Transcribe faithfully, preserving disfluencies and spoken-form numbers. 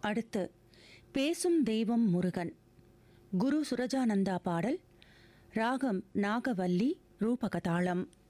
அடுத்து பேசும் தெய்வம் முருகன், குரு சுரஜானந்தா பாடல், ராகம் நாகவல்லி, ரூபகதாளம்.